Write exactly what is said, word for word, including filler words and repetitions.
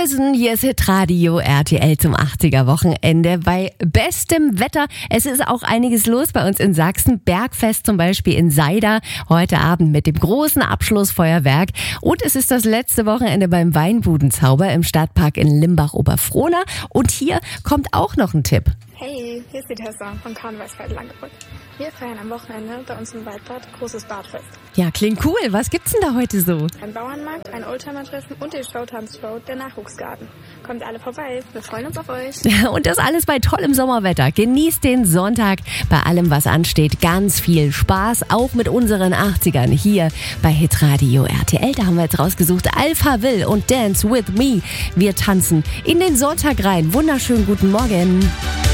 Frozen, hier ist Hitradio R T L zum achtziger-Wochenende bei bestem Wetter. Es ist auch einiges los bei uns in Sachsen. Bergfest zum Beispiel in Seida heute Abend mit dem großen Abschlussfeuerwerk. Und es ist das letzte Wochenende beim Weinbudenzauber im Stadtpark in Limbach-Oberfrohna. Und hier kommt auch noch ein Tipp. Hey, hier ist die Tessa von Karnevalsfeld Langebrück. Wir feiern am Wochenende bei uns im Waldbad großes Badfest. Ja, klingt cool. Was gibt's denn da heute so? Ein Bauernmarkt, ein Oldtimer-Treffen und die Showtanzshow der Nachwuchsgarten. Kommt alle vorbei, wir freuen uns auf euch. Und das alles bei tollem Sommerwetter. Genießt den Sonntag bei allem, was ansteht. Ganz viel Spaß, auch mit unseren achtzigern hier bei Hitradio R T L. Da haben wir jetzt rausgesucht Alpha Will und Dance With Me. Wir tanzen in den Sonntag rein. Wunderschönen guten Morgen.